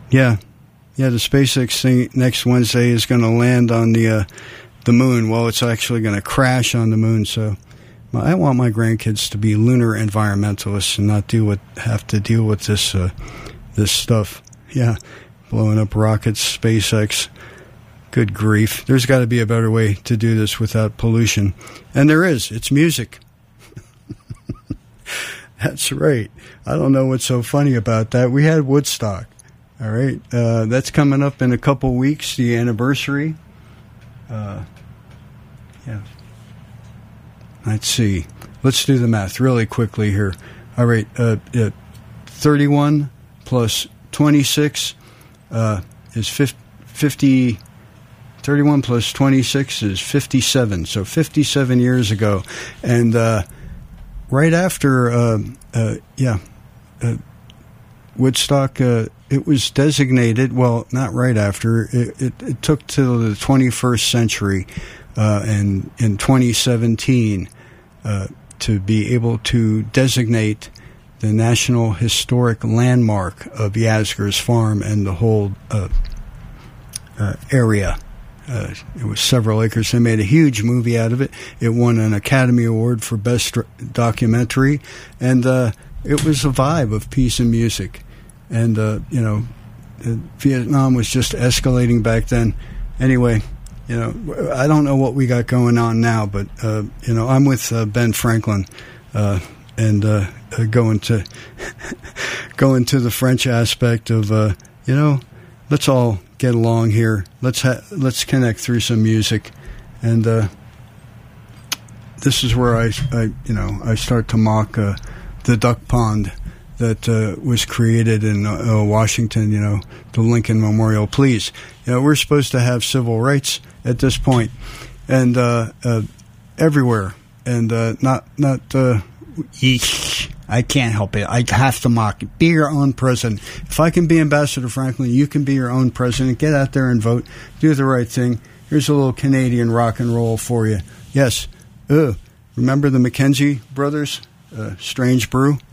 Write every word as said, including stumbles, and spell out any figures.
Yeah. Yeah, the SpaceX thing next Wednesday is going to land on the uh, the moon. Well, it's actually going to crash on the moon. So I want my grandkids to be lunar environmentalists and not do what have to deal with this uh, this stuff. Yeah, blowing up rockets, SpaceX. Good grief. There's got to be a better way to do this without pollution. And there is. It's music. That's right. I don't know what's so funny about that. We had Woodstock. All right. Uh, that's coming up in a couple weeks, the anniversary. Uh, yeah. Let's see. Let's do the math really quickly here. All right. Uh, uh, thirty-one plus twenty-six uh, is fifty. thirty-one plus twenty-six is fifty-seven. So fifty-seven years ago. And uh, right after, uh, uh, yeah, uh, Woodstock, uh, it was designated, well, not right after, it, it, it took till the twenty-first century uh, and in twenty seventeen uh, to be able to designate the National Historic Landmark of Yasgur's Farm and the whole uh, uh, area. Uh, it was several acres. They made a huge movie out of it. It won an Academy Award for Best Documentary, and uh, it was a vibe of peace and music. And, uh, you know, Vietnam was just escalating back then. Anyway, you know, I don't know what we got going on now, but, uh, you know, I'm with uh, Ben Franklin uh, and uh, uh, going to going to the French aspect of, uh, you know, let's all get along here. Let's ha- let's connect through some music. And uh, this is where I, I, you know, I start to mock uh, the duck pond that uh, was created in uh, Washington, you know, the Lincoln Memorial. Please, you know, we're supposed to have civil rights at this point, and uh, uh, everywhere, and uh, not not. Uh, I can't help it. I have to mock it. Be your own president. If I can be Ambassador Franklin, you can be your own president. Get out there and vote. Do the right thing. Here's a little Canadian rock and roll for you. Yes. Ugh. Remember the Mackenzie brothers? Uh, Strange Brew?